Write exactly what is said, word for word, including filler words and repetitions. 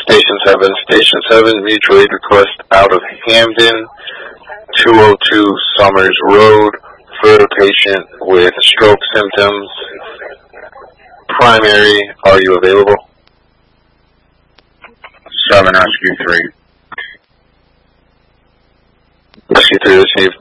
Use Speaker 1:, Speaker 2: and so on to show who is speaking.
Speaker 1: Station seven. Station seven, mutual aid request out of Hamden, two oh two Summers Road, for a patient with stroke symptoms. Primary, are you available?
Speaker 2: seven Rescue three.
Speaker 1: Rescue three received.